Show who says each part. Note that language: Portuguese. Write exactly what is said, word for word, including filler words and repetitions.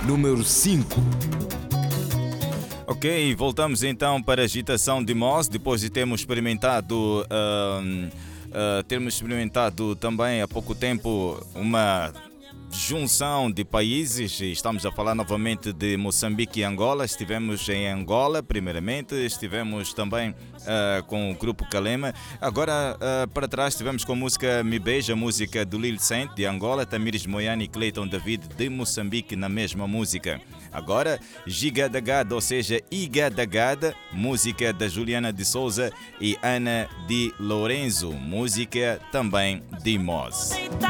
Speaker 1: número cinco.
Speaker 2: Ok, voltamos então para a agitação de Mos, depois de termos experimentado, uh, uh, termos experimentado também há pouco tempo uma junção de países. Estamos a falar novamente de Moçambique e Angola. Estivemos em Angola primeiramente, estivemos também uh, com o grupo Kalema. Agora uh, para trás estivemos com a música Me Beija, a música do Lil Saint de Angola, Tamires Moiane e Clayton David de Moçambique na mesma música. Agora, Giga da Gada, ou seja, Iga da Gada, música da Juliana de Souza e Ana de Lourenço, música também de Mos.